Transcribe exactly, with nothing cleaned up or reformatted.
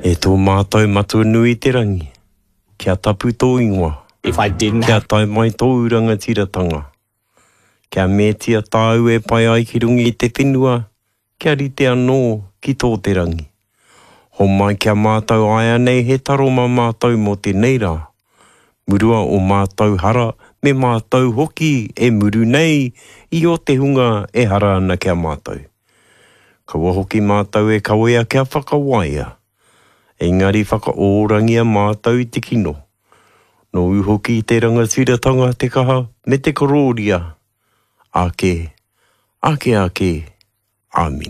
E tō mātou matua nui te rangi. Kia tapu tō ingoa. If I didn't Kia have... tai mai tō rangatiratanga. Kia mētia tāu e pai ai ki rungi i te whenua. Kia rite anō ki tō te rangi. Ho mai kia mātou aia nei he taro ma mātou mo te neira. Murua o mātou hara me mātou hoki e muru nei i o te hunga e hara ana kia mātou. Kaua hoki mātou e kawea kia whakawaia. Engari whakaorangia mātou i te kino. No uhoki i te rangatiratanga te kaha me te kororia. Ake, ake ake, amin.